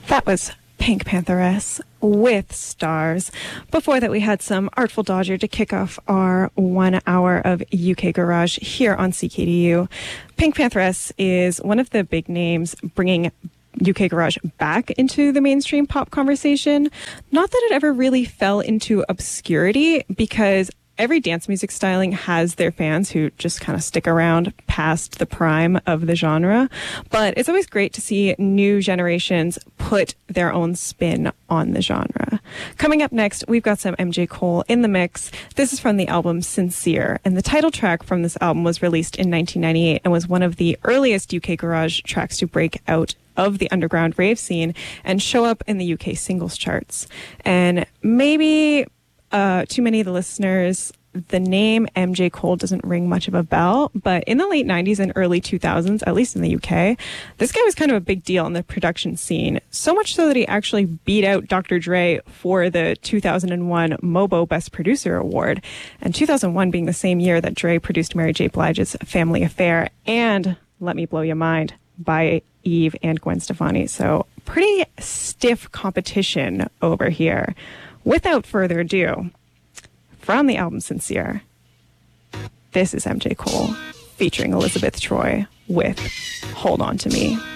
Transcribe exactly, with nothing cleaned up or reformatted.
That was Pink Pantheress with Stars. Before that, we had some Artful Dodger to kick off our one hour of U K Garage here on C K D U. Pink Pantheress is one of the big names bringing U K Garage back into the mainstream pop conversation. Not that it ever really fell into obscurity, because every dance music styling has their fans who just kind of stick around past the prime of the genre. But it's always great to see new generations put their own spin on the genre. Coming up next, we've got some M J Cole in the mix. This is from the album Sincere, and the title track from this album was released in nineteen ninety-eight and was one of the earliest U K Garage tracks to break out of the underground rave scene and show up in the U K singles charts. And maybe Uh, too many of the listeners, the name M J Cole doesn't ring much of a bell, but in the late nineties and early two thousands, at least in the U K, this guy was kind of a big deal in the production scene. So much so that he actually beat out Doctor Dre for the two thousand one MOBO Best Producer Award. And two thousand one being the same year that Dre produced Mary J. Blige's Family Affair and Let Me Blow Your Mind by Eve and Gwen Stefani. So pretty stiff competition over here. Without further ado, from the album Sincere, this is M J Cole featuring Elizabeth Troy with Hold On To Me.